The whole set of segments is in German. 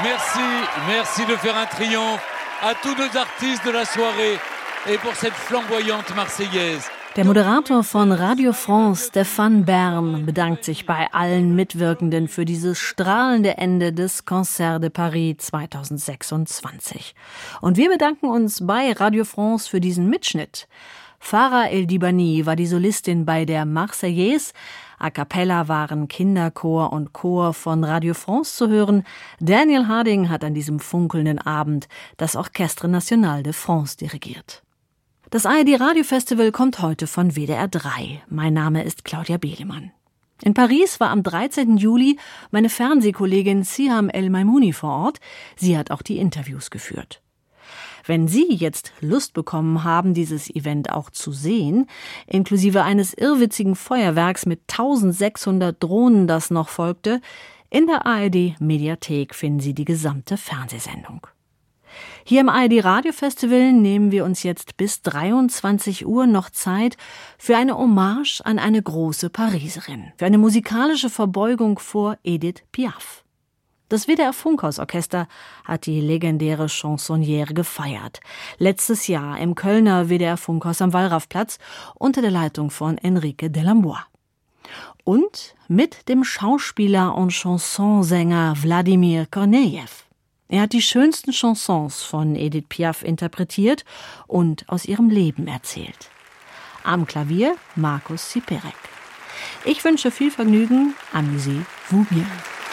Merci de faire un triomphe à tous nos artistes de la soirée et pour cette flamboyante Marseillaise. Der Moderator von Radio France, Stéphane Bern, bedankt sich bei allen Mitwirkenden für dieses strahlende Ende des Concert de Paris 2026. Und wir bedanken uns bei Radio France für diesen Mitschnitt. Farah El-Dibani war die Solistin bei der Marseillaise. A cappella waren Kinderchor und Chor von Radio France zu hören. Daniel Harding hat an diesem funkelnden Abend das Orchestre National de France dirigiert. Das ARD-Radio-Festival kommt heute von WDR 3. Mein Name ist Claudia Behlemann. In Paris war am 13. Juli meine Fernsehkollegin Siham El-Maimouni vor Ort. Sie hat auch die Interviews geführt. Wenn Sie jetzt Lust bekommen haben, dieses Event auch zu sehen, inklusive eines irrwitzigen Feuerwerks mit 1600 Drohnen, das noch folgte, in der ARD-Mediathek finden Sie die gesamte Fernsehsendung. Hier im ARD-Radio-Festival nehmen wir uns jetzt bis 23 Uhr noch Zeit für eine Hommage an eine große Pariserin, für eine musikalische Verbeugung vor Edith Piaf. Das WDR-Funkhausorchester hat die legendäre Chansonnière gefeiert. Letztes Jahr im Kölner WDR-Funkhaus am Wallrafplatz unter der Leitung von Enrique Delambois. Und mit dem Schauspieler und Chansonsänger Wladimir Kornejew. Er hat die schönsten Chansons von Edith Piaf interpretiert und aus ihrem Leben erzählt. Am Markus Siperek. Ich wünsche viel Vergnügen. Amusez-vous bien.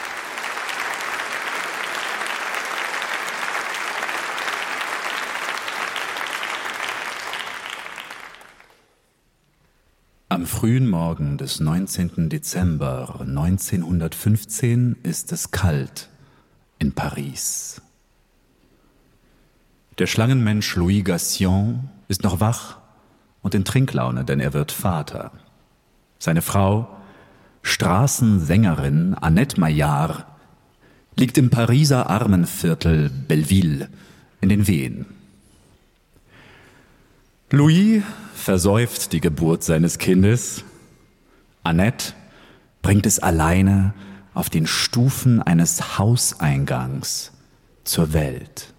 Am frühen Morgen des 19. Dezember 1915 ist es kalt in Paris. Der Schlangenmensch Louis Gassion ist noch wach und in Trinklaune, denn er wird Vater. Seine Frau, Straßensängerin Annette Maillard, liegt im Pariser Armenviertel Belleville in den Wehen. Louis versäuft die Geburt seines Kindes. Annette bringt es alleine auf den Stufen eines Hauseingangs zur Welt.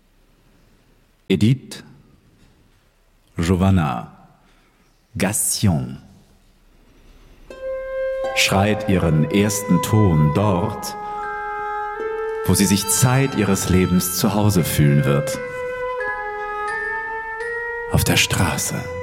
Edith, Giovanna, Gassion schreit ihren ersten Ton dort, wo sie sich Zeit ihres Lebens zu Hause fühlen wird. Auf der Straße.